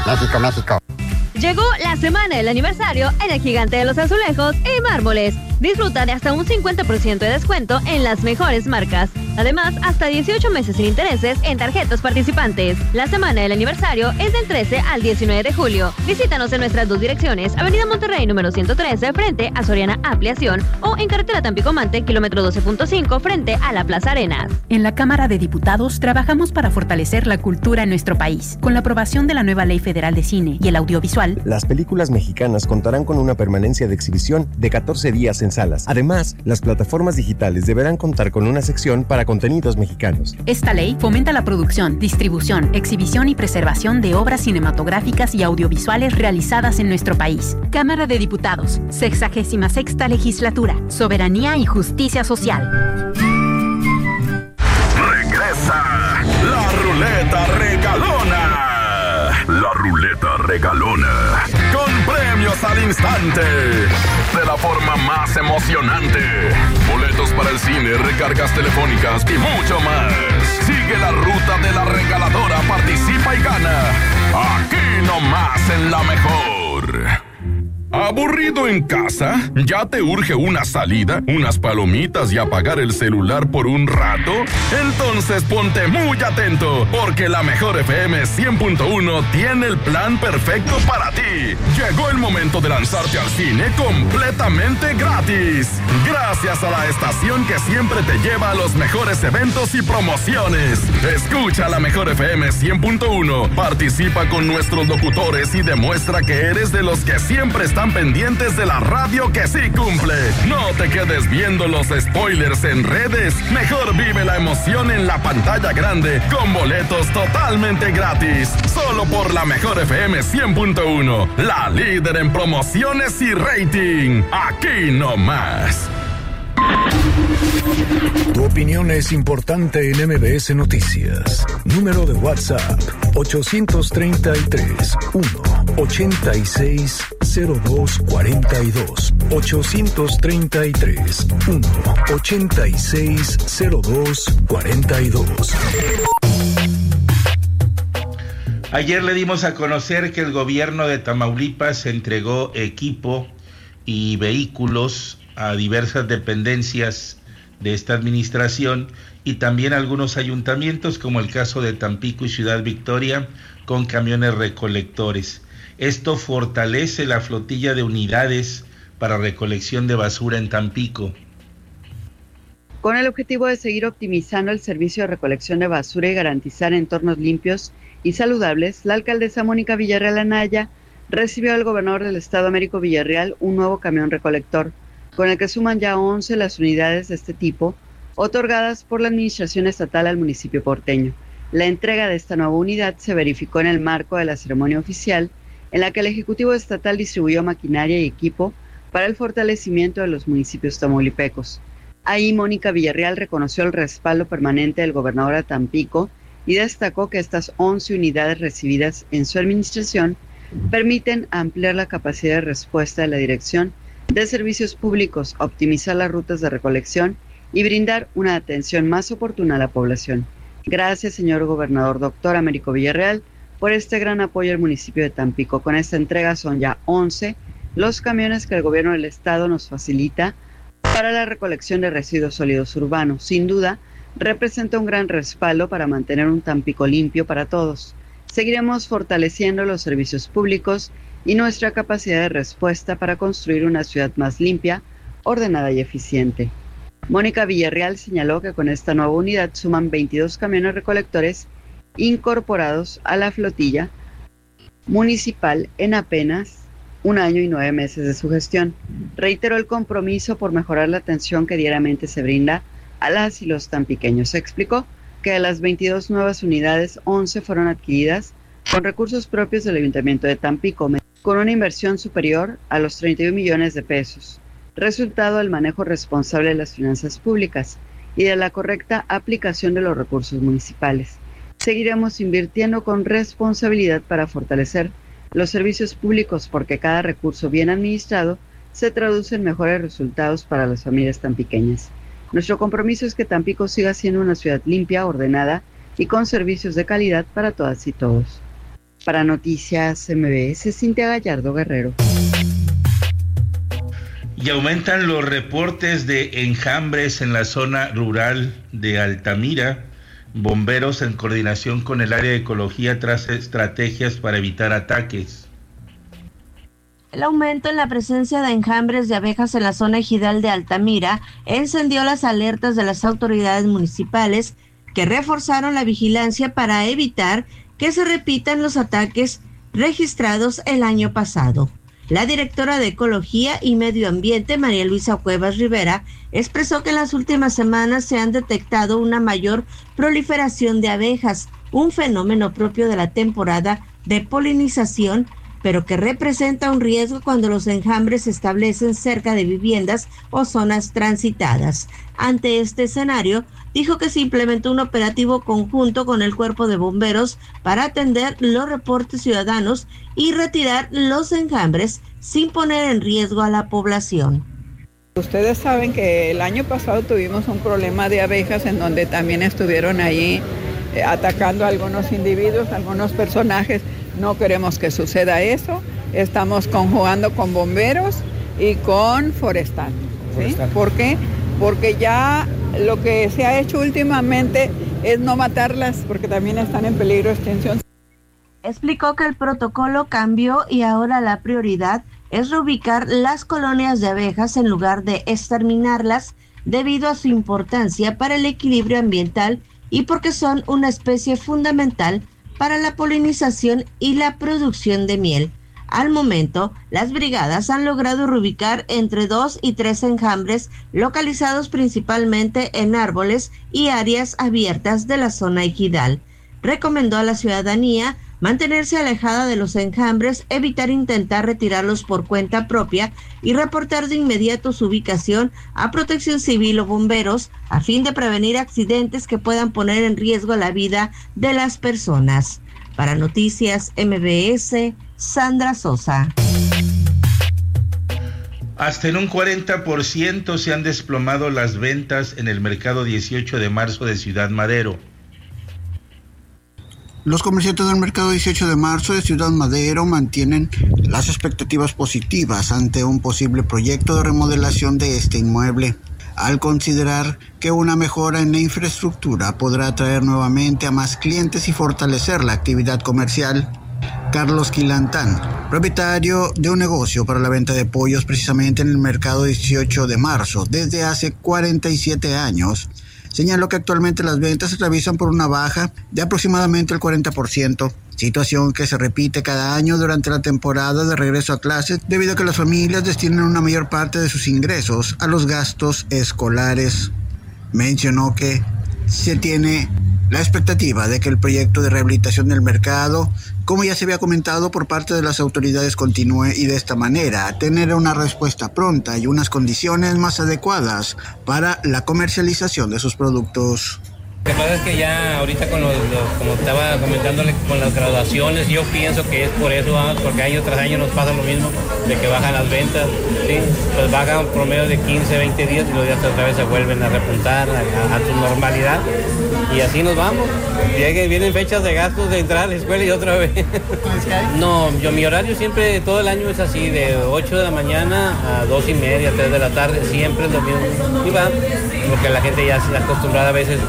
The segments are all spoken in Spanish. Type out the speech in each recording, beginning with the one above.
México, México. Llegó la semana del aniversario en el Gigante de los Azulejos y Mármoles. Disfruta de hasta un 50% de descuento en las mejores marcas. Además, hasta 18 meses sin intereses en tarjetas participantes. La semana del aniversario es del 13 al 19 de julio. Visítanos en nuestras dos direcciones, Avenida Monterrey número 113, frente a Soriana Ampliación, o en carretera Tampico-Mante, kilómetro 12.5, frente a la Plaza Arenas. En la Cámara de Diputados trabajamos para fortalecer la cultura en nuestro país. Con la aprobación de la nueva Ley Federal de Cine y el Audiovisual, las películas mexicanas contarán con una permanencia de exhibición de 14 días en salas. Además, las plataformas digitales deberán contar con una sección para contenidos mexicanos. Esta ley fomenta la producción, distribución, exhibición y preservación de obras cinematográficas y audiovisuales realizadas en nuestro país. Cámara de Diputados, 66ª Legislatura, Soberanía y Justicia Social. Regresa la Ruleta Regalona. La Ruleta Regalona, con premios al instante, de la forma más emocionante. Boletos para el cine, recargas telefónicas y mucho más. Sigue la ruta de la regaladora, participa y gana. Aquí nomás en La Mejor. ¿Aburrido en casa? ¿Ya te urge una salida, unas palomitas y apagar el celular por un rato? Entonces ponte muy atento, porque La Mejor FM 100.1 tiene el plan perfecto para ti. Llegó el momento de lanzarte al cine completamente gratis. Gracias a la estación que siempre te lleva a los mejores eventos y promociones. Escucha La Mejor FM 100.1, participa con nuestros locutores y demuestra que eres de los que siempre están pendientes de la radio que sí cumple. No te quedes viendo los spoilers en redes. Mejor vive la emoción en la pantalla grande con boletos totalmente gratis. Solo por La Mejor FM 100.1, la líder en promociones y rating. Aquí nomás. Tu opinión es importante en MBS Noticias. Número de WhatsApp 833-186-0242. 833-186-0242. Ayer le dimos a conocer que el gobierno de Tamaulipas entregó equipo y vehículos a diversas dependencias de esta administración y también a algunos ayuntamientos, como el caso de Tampico y Ciudad Victoria, con camiones recolectores. Esto fortalece la flotilla de unidades para recolección de basura en Tampico. Con el objetivo de seguir optimizando el servicio de recolección de basura y garantizar entornos limpios y saludables, la alcaldesa Mónica Villarreal Anaya recibió al gobernador del estado, Américo Villarreal, un nuevo camión recolector, con el que suman ya 11 las unidades de este tipo otorgadas por la administración estatal al municipio porteño. La entrega de esta nueva unidad se verificó en el marco de la ceremonia oficial, en la que el Ejecutivo Estatal distribuyó maquinaria y equipo para el fortalecimiento de los municipios tamaulipecos. Ahí Mónica Villarreal reconoció el respaldo permanente del gobernador a Tampico y destacó que estas 11 unidades recibidas en su administración permiten ampliar la capacidad de respuesta de la Dirección de Servicios Públicos, optimizar las rutas de recolección y brindar una atención más oportuna a la población. Gracias, señor gobernador doctor Américo Villarreal, por este gran apoyo al municipio de Tampico. Con esta entrega son ya 11 los camiones que el gobierno del estado nos facilita para la recolección de residuos sólidos urbanos. Sin duda, representa un gran respaldo para mantener un Tampico limpio para todos. Seguiremos fortaleciendo los servicios públicos y nuestra capacidad de respuesta para construir una ciudad más limpia, ordenada y eficiente. Mónica Villarreal señaló que con esta nueva unidad suman 22 camiones recolectores incorporados a la flotilla municipal en apenas 1 año y 9 meses de su gestión. Reiteró el compromiso por mejorar la atención que diariamente se brinda a las y los tampiqueños. Se explicó que de las 22 nuevas unidades, 11 fueron adquiridas con recursos propios del Ayuntamiento de Tampico, con una inversión superior a los 31 millones de pesos, resultado del manejo responsable de las finanzas públicas y de la correcta aplicación de los recursos municipales. Seguiremos invirtiendo con responsabilidad para fortalecer los servicios públicos, porque cada recurso bien administrado se traduce en mejores resultados para las familias tampiqueñas. Nuestro compromiso es que Tampico siga siendo una ciudad limpia, ordenada y con servicios de calidad para todas y todos. Para Noticias MBS, Cintia Gallardo Guerrero. Y aumentan los reportes de enjambres en la zona rural de Altamira. Bomberos en coordinación con el área de ecología trazan estrategias para evitar ataques. El aumento en la presencia de enjambres de abejas en la zona ejidal de Altamira encendió las alertas de las autoridades municipales, que reforzaron la vigilancia para evitar que se repitan los ataques registrados el año pasado. La directora de Ecología y Medio Ambiente, María Luisa Cuevas Rivera, expresó que en las últimas semanas se han detectado una mayor proliferación de abejas, un fenómeno propio de la temporada de polinización, pero que representa un riesgo cuando los enjambres se establecen cerca de viviendas o zonas transitadas. Ante este escenario, dijo que se implementó un operativo conjunto con el Cuerpo de Bomberos para atender los reportes ciudadanos y retirar los enjambres sin poner en riesgo a la población. Ustedes saben que el año pasado tuvimos un problema de abejas en donde también estuvieron ahí atacando a algunos individuos, algunos personajes. No queremos que suceda eso. Estamos conjugando con bomberos y con forestal. ¿Sí? ¿Por qué? Porque ya lo que se ha hecho últimamente es no matarlas, porque también están en peligro de extinción. Explicó que el protocolo cambió y ahora la prioridad es reubicar las colonias de abejas en lugar de exterminarlas, debido a su importancia para el equilibrio ambiental y porque son una especie fundamental para la polinización y la producción de miel. Al momento, las brigadas han logrado reubicar entre 2 y 3 enjambres localizados principalmente en árboles y áreas abiertas de la zona ejidal. Recomendó a la ciudadanía mantenerse alejada de los enjambres, evitar intentar retirarlos por cuenta propia y reportar de inmediato su ubicación a Protección Civil o bomberos a fin de prevenir accidentes que puedan poner en riesgo la vida de las personas. Para Noticias MBS, Sandra Sosa. Hasta en un 40% se han desplomado las ventas en el mercado 18 de marzo de Ciudad Madero. Los comerciantes del mercado 18 de marzo de Ciudad Madero mantienen las expectativas positivas ante un posible proyecto de remodelación de este inmueble, al considerar que una mejora en la infraestructura podrá atraer nuevamente a más clientes y fortalecer la actividad comercial. Carlos Quilantán, propietario de un negocio para la venta de pollos precisamente en el mercado 18 de marzo desde hace 47 años, señaló que actualmente las ventas se revisan por una baja de aproximadamente el 40%, situación que se repite cada año durante la temporada de regreso a clases debido a que las familias destinan una mayor parte de sus ingresos a los gastos escolares. Mencionó que se tiene la expectativa de que el proyecto de rehabilitación del mercado, como ya se había comentado por parte de las autoridades, continúe y de esta manera tener una respuesta pronta y unas condiciones más adecuadas para la comercialización de sus productos. Lo que pasa es que ya ahorita como estaba comentándole con las graduaciones, yo pienso que es por eso, porque año tras año nos pasa lo mismo, de que bajan las ventas, ¿sí? Pues bajan un promedio de 15, 20 días y luego ya otra vez se vuelven a repuntar a su normalidad y así nos vamos. Vienen fechas de gastos de entrar a la escuela y otra vez. No, mi horario siempre, todo el año es así, de 8 de la mañana a 2:30, 3 de la tarde, siempre es lo mismo. Y va, porque la gente ya se está acostumbrada a veces.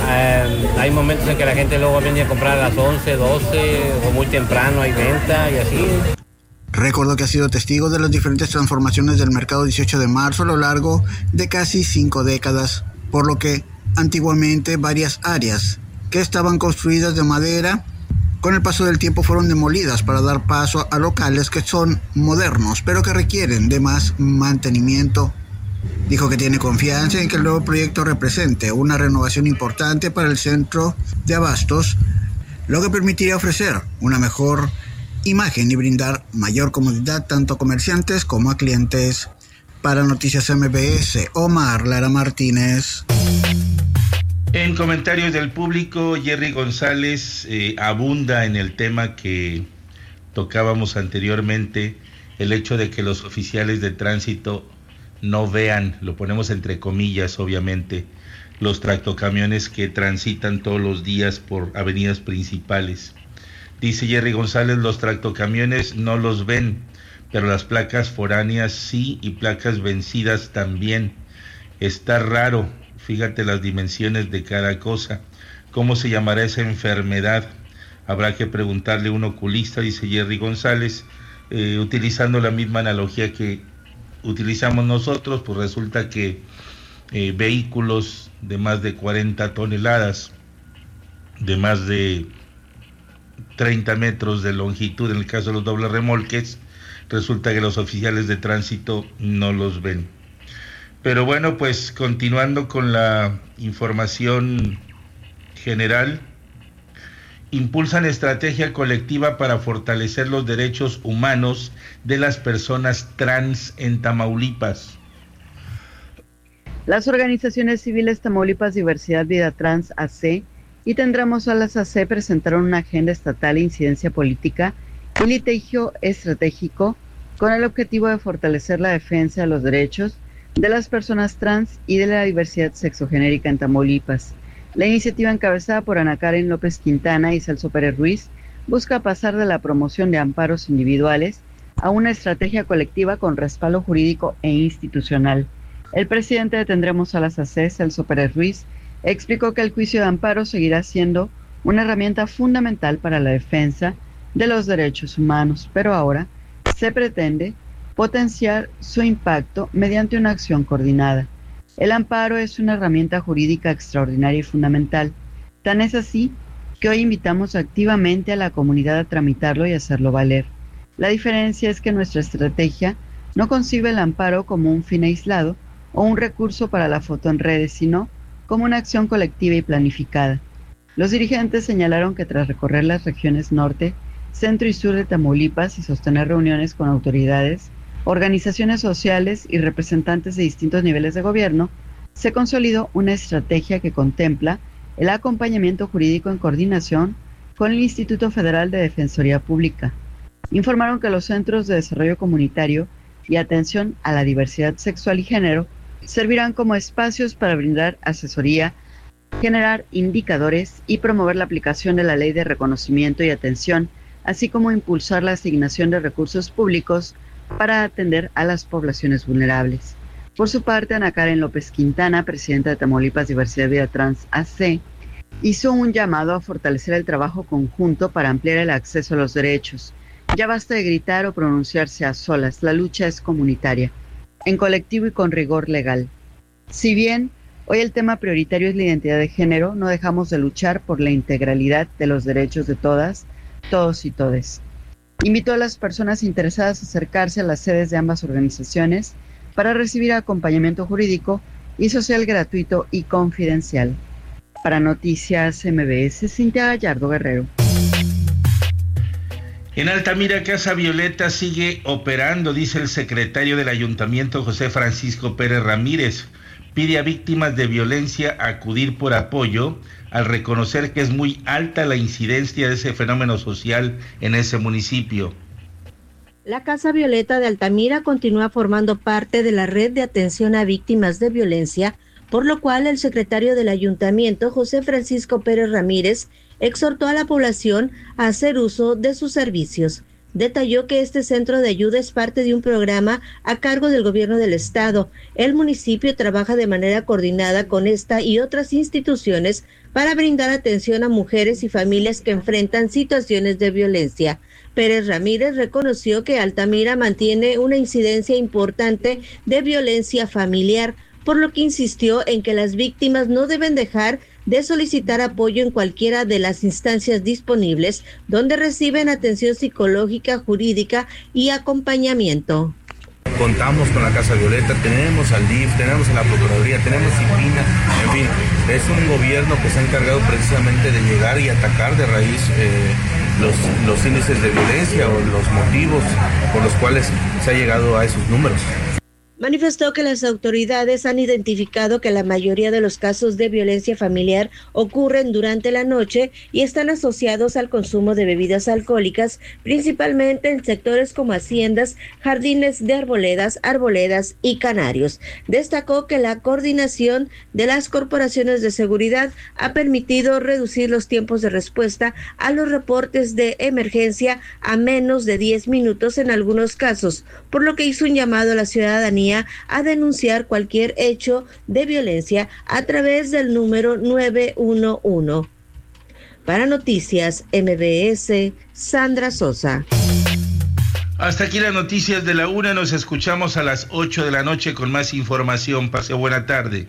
Hay momentos en que la gente luego viene a comprar a las 11, 12 o muy temprano hay venta y así. Recordó que ha sido testigo de las diferentes transformaciones del mercado 18 de marzo a lo largo de casi 5 décadas, por lo que antiguamente varias áreas que estaban construidas de madera, con el paso del tiempo fueron demolidas para dar paso a locales que son modernos, pero que requieren de más mantenimiento. Dijo que tiene confianza en que el nuevo proyecto represente una renovación importante para el centro de abastos, lo que permitiría ofrecer una mejor imagen y brindar mayor comodidad tanto a comerciantes como a clientes. Para Noticias MBS, Omar Lara Martínez. En comentarios del público, Jerry González abunda en el tema que tocábamos anteriormente, el hecho de que los oficiales de tránsito no vean, lo ponemos entre comillas obviamente, los tractocamiones que transitan todos los días por avenidas principales. Dice Jerry González, los tractocamiones no los ven, pero las placas foráneas sí, y placas vencidas también. Está raro, fíjate las dimensiones de cada cosa. ¿Cómo se llamará esa enfermedad? Habrá que preguntarle a un oculista, dice Jerry González, utilizando la misma analogía que utilizamos nosotros. Pues resulta que vehículos de más de 40 toneladas, de más de 30 metros de longitud, en el caso de los dobles remolques, resulta que los oficiales de tránsito no los ven. Pero bueno, pues continuando con la información general, impulsan estrategia colectiva para fortalecer los derechos humanos de las personas trans en Tamaulipas. Las organizaciones civiles Tamaulipas Diversidad Vida Trans AC y Tendremos Alas AC presentaron una agenda estatal de incidencia política y litigio estratégico con el objetivo de fortalecer la defensa de los derechos de las personas trans y de la diversidad sexogenérica en Tamaulipas. La iniciativa, encabezada por Ana Karen López Quintana y Celso Pérez Ruiz, busca pasar de la promoción de amparos individuales a una estrategia colectiva con respaldo jurídico e institucional. El presidente de Tendremos Alas AC, Celso Pérez Ruiz, explicó que el juicio de amparo seguirá siendo una herramienta fundamental para la defensa de los derechos humanos, pero ahora se pretende potenciar su impacto mediante una acción coordinada. El amparo es una herramienta jurídica extraordinaria y fundamental. Tan es así que hoy invitamos activamente a la comunidad a tramitarlo y hacerlo valer. La diferencia es que nuestra estrategia no concibe el amparo como un fin aislado o un recurso para la foto en redes, sino como una acción colectiva y planificada. Los dirigentes señalaron que tras recorrer las regiones norte, centro y sur de Tamaulipas y sostener reuniones con autoridades, organizaciones sociales y representantes de distintos niveles de gobierno, se consolidó una estrategia que contempla el acompañamiento jurídico en coordinación con el Instituto Federal de Defensoría Pública. Informaron que los centros de desarrollo comunitario y atención a la diversidad sexual y género servirán como espacios para brindar asesoría, generar indicadores y promover la aplicación de la Ley de Reconocimiento y Atención, así como impulsar la asignación de recursos públicos para atender a las poblaciones vulnerables. Por su parte, Ana Karen López Quintana, presidenta de Tamaulipas Diversidad Vida Trans AC, hizo un llamado a fortalecer el trabajo conjunto para ampliar el acceso a los derechos. Ya basta de gritar o pronunciarse a solas, la lucha es comunitaria, en colectivo y con rigor legal. Si bien hoy el tema prioritario es la identidad de género, no dejamos de luchar por la integralidad de los derechos de todas, todos y todes. Invitó a las personas interesadas a acercarse a las sedes de ambas organizaciones para recibir acompañamiento jurídico y social gratuito y confidencial. Para Noticias MBS, Cintia Gallardo Guerrero. En Altamira, Casa Violeta sigue operando, dice el secretario del Ayuntamiento, José Francisco Pérez Ramírez. Pide a víctimas de violencia acudir por apoyo al reconocer que es muy alta la incidencia de ese fenómeno social en ese municipio. La Casa Violeta de Altamira continúa formando parte de la red de atención a víctimas de violencia, por lo cual el secretario del Ayuntamiento, José Francisco Pérez Ramírez, exhortó a la población a hacer uso de sus servicios. Detalló que este centro de ayuda es parte de un programa a cargo del gobierno del estado. El municipio trabaja de manera coordinada con esta y otras instituciones para brindar atención a mujeres y familias que enfrentan situaciones de violencia. Pérez Ramírez reconoció que Altamira mantiene una incidencia importante de violencia familiar, por lo que insistió en que las víctimas no deben dejar de solicitar apoyo en cualquiera de las instancias disponibles donde reciben atención psicológica, jurídica y acompañamiento. Contamos con la Casa Violeta, tenemos al DIF, tenemos a la Procuraduría, tenemos CIPINA, en fin, es un gobierno que se ha encargado precisamente de llegar y atacar de raíz los índices de violencia o los motivos por los cuales se ha llegado a esos números. manifestó que las autoridades han identificado que la mayoría de los casos de violencia familiar ocurren durante la noche y están asociados al consumo de bebidas alcohólicas, principalmente en sectores como haciendas, jardines de arboledas y canarios. Destacó que la coordinación de las corporaciones de seguridad ha permitido reducir los tiempos de respuesta a los reportes de emergencia a menos de 10 minutos en algunos casos, por lo que hizo un llamado a la ciudadanía a denunciar cualquier hecho de violencia a través del número 911. Para Noticias MBS, Sandra Sosa. Hasta aquí las noticias de la 1. Nos escuchamos a las 8 de la noche con más información. Pase buena tarde.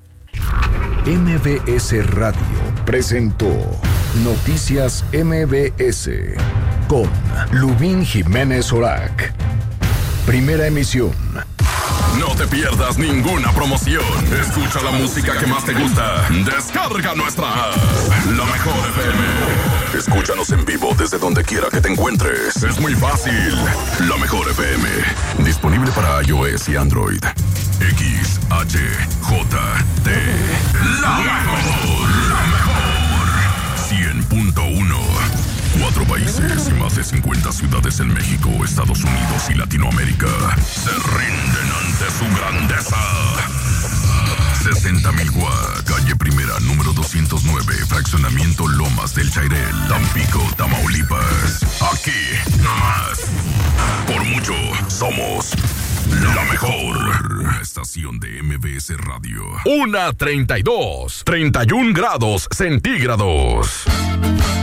MBS Radio presentó Noticias MBS con Lubín Jiménez Orac. Primera emisión. No te pierdas ninguna promoción. Escucha la música que más te gusta. Descarga nuestra app, La Mejor FM. Escúchanos en vivo desde donde quiera que te encuentres. Es muy fácil. La Mejor FM. Disponible para iOS y Android. XHJT. La mejor. 100.1. 4 países y más de 50 ciudades en México, Estados Unidos y Latinoamérica se rinden ante su grandeza. 60,000 Guá, calle Primera, número 209, fraccionamiento Lomas del Chairel, Tampico, Tamaulipas. Aquí, nomás. Por mucho, somos la mejor estación de MBS Radio. 1:32, 31 grados centígrados.